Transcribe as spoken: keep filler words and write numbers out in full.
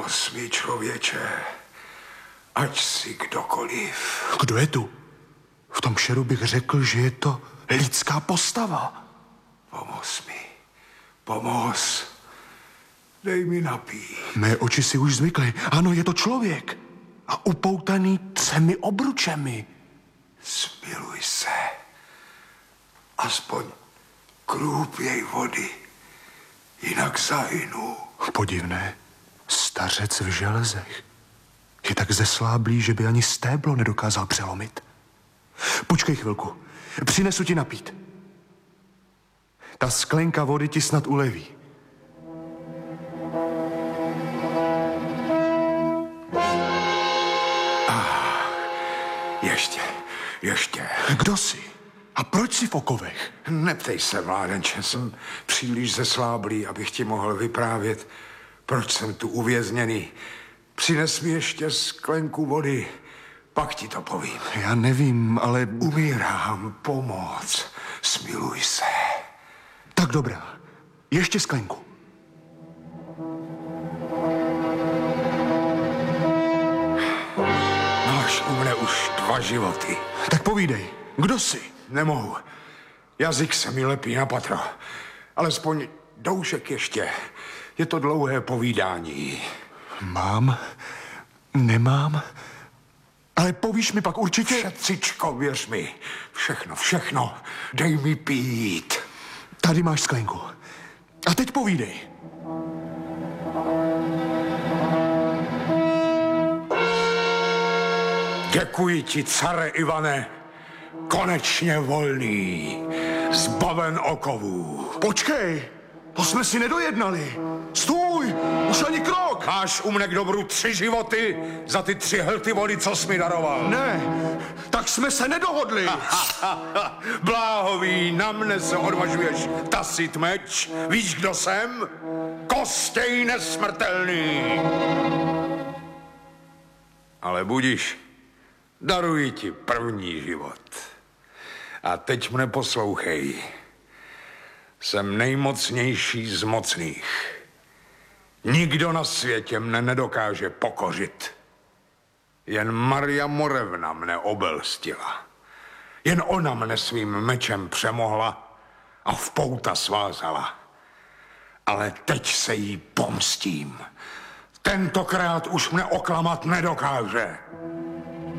Pomoz mi, člověče, ať si kdokoliv. Kdo je tu? V tom šeru bych řekl, že je to lidská postava. Pomoz mi, pomoz. Dej mi napít. Mé oči si už zvykly. Ano, je to člověk. A upoutaný třemi obručemi. Smiluj se. Aspoň krůpěj vody. Jinak zahynu. Podivné. Stařec v železech. Je tak zesláblý, že by ani stéblo nedokázal přelomit. Počkej chvilku. Přinesu ti napít. Ta sklenka vody ti snad uleví. Ah, ještě, ještě. Kdo jsi? A proč jsi v okovech? Neptej se, mládenče, jsem příliš zesláblý, abych ti mohl vyprávět, proč jsem tu uvězněný. Přines mi ještě sklenku vody, pak ti to povím. Já nevím, ale... Umírám, pomoc, smiluj se. Tak dobrá, ještě sklenku. Máš u mne už dva životy. Tak povídej, kdo jsi? Nemohu. Jazyk se mi lepí na patro. Alespoň doušek ještě. Je to dlouhé povídání. Mám, nemám, ale povíš mi pak určitě... Šetřičko, věř mi. Všechno, všechno. Dej mi pít. Tady máš sklenku. A teď povídej. Děkuji ti, care Ivane. Konečně volný. Zbaven okovů. Počkej, to jsme si nedojednali. Stůj, už ani krok. Máš u mne k dobru tři životy za ty tři hlty vody, co jsi mi daroval. Ne, tak jsme se nedohodli. Bláhový, na mne se odvažuješ tasit meč. Víš, kdo jsem? Kostěj nesmrtelný. Ale budiš, daruji ti první život. A teď mne poslouchej. Jsem nejmocnější z mocných. Nikdo na světě mne nedokáže pokořit. Jen Maria Morevna mne obelstila. Jen ona mne svým mečem přemohla a v pouta svázala. Ale teď se jí pomstím. Tentokrát už mne oklamat nedokáže.